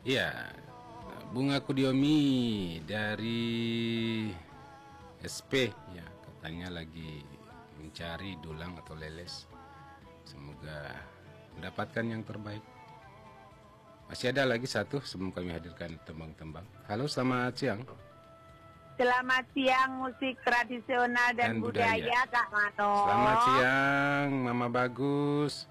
Iya, Bunga Kudiomi dari SP ya, katanya lagi mencari dulang atau leles. Semoga mendapatkan yang terbaik. Masih ada lagi satu sebelum kami hadirkan tembang-tembang. Halo, selamat siang. Selamat siang musik tradisional dan budaya Kak Mano. Selamat siang Mama Bagus.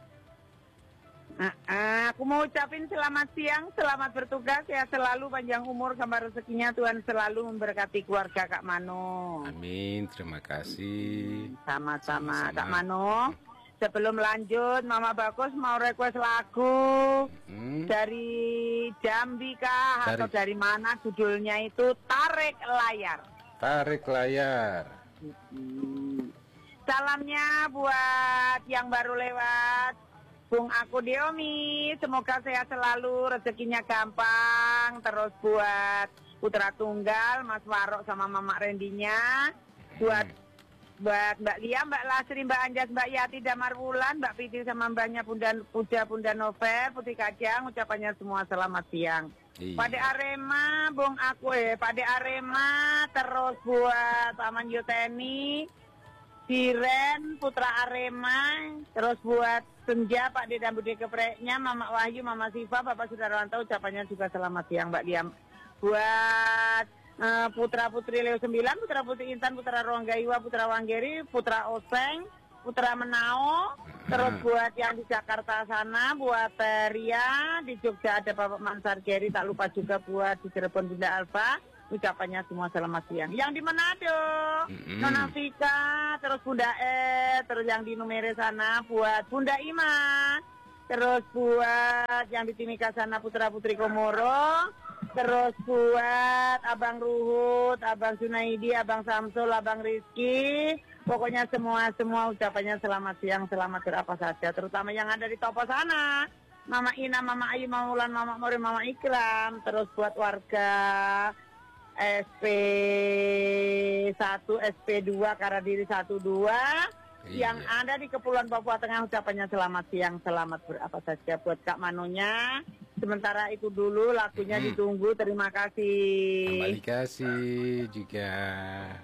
Aku mau ucapin selamat siang, selamat bertugas ya, selalu panjang umur, gambar rezekinya Tuhan selalu memberkati keluarga Kak Mano. Amin, terima kasih. Sama-sama Kak Mano. Sebelum lanjut, Mama Bagus mau request lagu dari Jambi kah atau dari mana? Judulnya itu Tarik Layar. Tarik Layar. Salamnya buat yang baru lewat, Bung Aku Diomi, semoga sehat selalu, rezekinya gampang. Terus buat putra tunggal, Mas Warok sama Mama Rendinya. Buat Mbak Lia, Mbak Lasri, Mbak Anjas, Mbak Yati, Damar Wulan, Mbak Piti sama mbahnya Bunda Novel, Putri Kajang, ucapannya semua selamat siang. Pada Arema, Bung Aku pada Arema, terus buat Taman Yoteni, Diren, Putra Arema, terus buat Senja, Pak Dedan Budi Kepreknya, Mama Wahyu, Mama Siva, Bapak Sudarwanto, ucapannya juga selamat siang Mbak Diam. Buat Putra Putri Leo 9, Putra Putri Intan, Putra Ruanggaiwa, Putra Wanggeri, Putra Oseng, Putra Menao, terus buat yang di Jakarta sana, buat Ria, di Jogja ada Bapak Mansar Geri, tak lupa juga buat di Cirebon Bunda Alfa, ucapannya semua selamat siang. Yang di Manado, Nona Vika, terus Bunda terus yang di Numere sana buat Bunda Ima, terus buat yang di Timika sana Putra Putri Komoro, terus buat Abang Ruhut, Abang Sunaidi, Abang Samsul, Abang Rizky, pokoknya semua ucapannya selamat siang, selamat berapa saja, terutama yang ada di Topo sana, Mama Ina, Mama Ayu, Mama Ulan, Mama Mori, Mama Ikram, terus buat warga SP1, SP2, Karadiri 12 yang ada di Kepulauan Papua Tengah, ucapannya selamat siang, selamat berapa saja buat Kak Manonya. Sementara itu dulu lagunya ditunggu, terima kasih. Kembali kasih juga.